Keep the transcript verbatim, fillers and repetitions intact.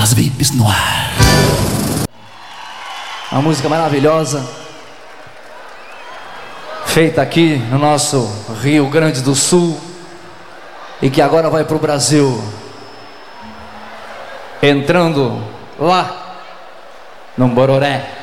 As V I Ps no ar. Uma música maravilhosa, feita aqui no nosso Rio Grande do Sul, e que agora vai pro Brasil, entrando lá no Bororé.